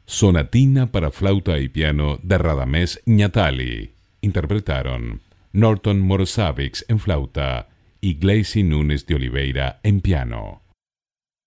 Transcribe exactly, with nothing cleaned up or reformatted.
Sonatina para flauta y piano de Radamés Ñatali. Interpretaron Norton Morosavics en flauta y Gleicy Núñez de Oliveira en piano.